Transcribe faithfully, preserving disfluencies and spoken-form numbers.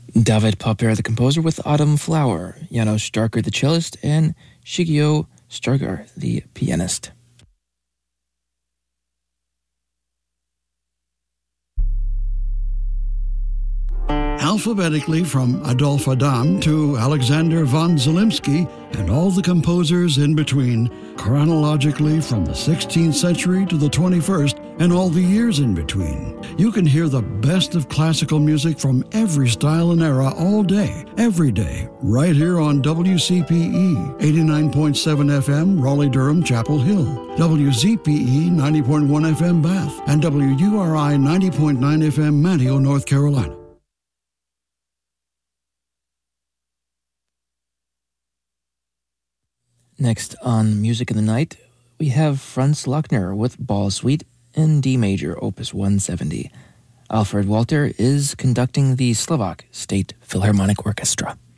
David Popper, the composer, with Autumn Flower, Janos Starker, the cellist, and Shigeo Starker, the pianist. Alphabetically from Adolf Adam to Alexander von Zelensky and all the composers in between, chronologically from the sixteenth century to the twenty-first and all the years in between. You can hear the best of classical music from every style and era all day, every day, right here on W C P E eighty-nine point seven F M, Raleigh-Durham, Chapel Hill, W Z P E ninety point one F M, Bath, and W U R I ninety point nine F M, Manteo, North Carolina. Next on Music in the Night, we have Franz Lochner with Ball Suite in D major, opus one seventy. Alfred Walter is conducting the Slovak State Philharmonic Orchestra.